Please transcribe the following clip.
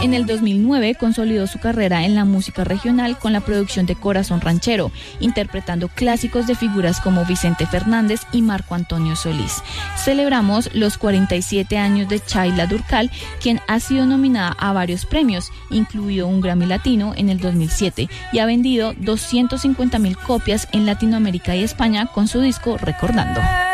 En el 2009 consolidó su carrera en la música regional con la producción de Corazón Ranchero, interpretando clásicos de figuras como Vicente Fernández y Marco Antonio Solís. Celebramos los 47 años de Chayla Durcal, quien ha sido nominada a varios premios, incluido un Grammy Latino en el 2007, y ha vendido 250,000 copias en Latinoamérica y España con su disco Recordando.